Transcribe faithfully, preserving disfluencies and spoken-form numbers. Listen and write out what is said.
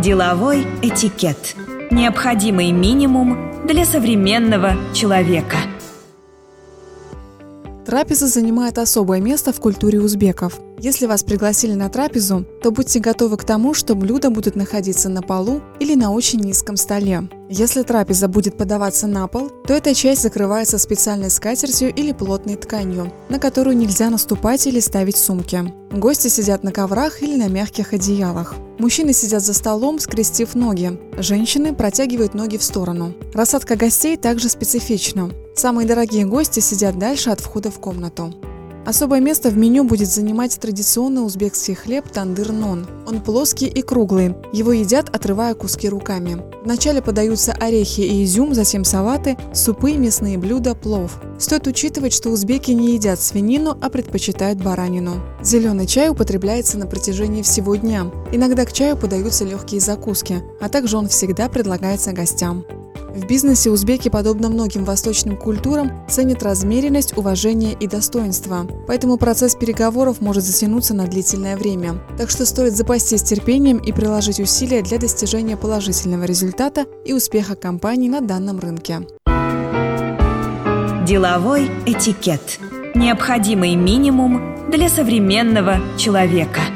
Деловой этикет. Необходимый минимум для современного человека. Трапеза занимает особое место в культуре узбеков. Если вас пригласили на трапезу, то будьте готовы к тому, что блюда будут находиться на полу или на очень низком столе. Если трапеза будет подаваться на пол, то эта часть закрывается специальной скатертью или плотной тканью, на которую нельзя наступать или ставить сумки. Гости сидят на коврах или на мягких одеялах. Мужчины сидят за столом, скрестив ноги. Женщины протягивают ноги в сторону. Рассадка гостей также специфична. Самые дорогие гости сидят дальше от входа в комнату. Особое место в меню будет занимать традиционный узбекский хлеб тандыр-нон. Он плоский и круглый, его едят, отрывая куски руками. Вначале подаются орехи и изюм, затем салаты, супы, мясные блюда, плов. Стоит учитывать, что узбеки не едят свинину, а предпочитают баранину. Зеленый чай употребляется на протяжении всего дня. Иногда к чаю подаются легкие закуски, а также он всегда предлагается гостям. В бизнесе узбеки, подобно многим восточным культурам, ценят размеренность, уважение и достоинство. Поэтому процесс переговоров может затянуться на длительное время. Так что стоит запастись терпением и приложить усилия для достижения положительного результата и успеха компании на данном рынке. Деловой этикет. Необходимый минимум для современного человека.